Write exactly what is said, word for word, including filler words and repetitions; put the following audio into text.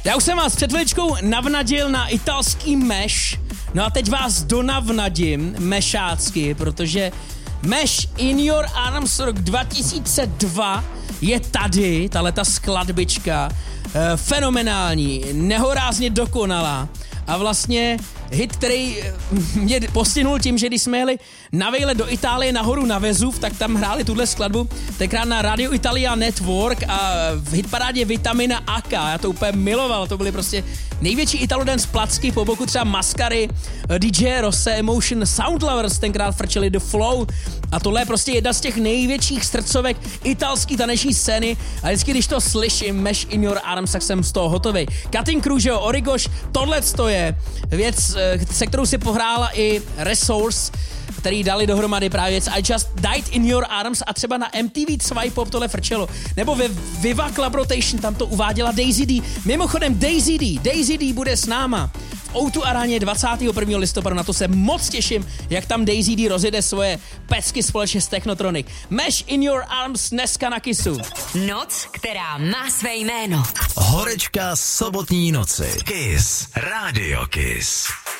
Já už jsem vás před chviličkou navnadil na italský meš, no a teď vás donavnadím mešácky, protože Mesh In Your Arms rok dva tisíce dva je tady, tahleta skladbička, e, fenomenální, nehorázně dokonalá a vlastně hit, který mě postihnul tím, že když jsme jeli na vejlet do Itálie nahoru na Vezuv, tak tam hráli tuhle skladbu, tenkrát na Radio Italia Network a v hitparádě Vitamina A K. Já to úplně miloval, to byly prostě největší Italodance placky, po boku třeba Mascary, D J Rosse, Emotion, Sound Lovers tenkrát frčeli The Flow a tohle je prostě jedna z těch největších srdcovek italský taneční scény a vždycky, když to slyším, Mesh In Your Arms, tak jsem z toho hotovej. Cutting Crew, že jo, Origoš, tohle je věc, se kterou si pohrála i Resource, který dali dohromady právě věc I Just Died In Your Arms a třeba na M T V Swipe Pop tohle frčelo. Nebo ve Viva Club Rotation tam to uváděla Daisy D. Mimochodem Daisy D, Daisy D bude s náma v O dva aréně dvacátého prvního listopadu, na to se moc těším, jak tam Daisy D rozjede svoje pecky společně s Technotronic. Mesh In Your Arms dneska na Kissu. Noc, která má své jméno. Horečka sobotní noci. Kiss. Radio Kiss.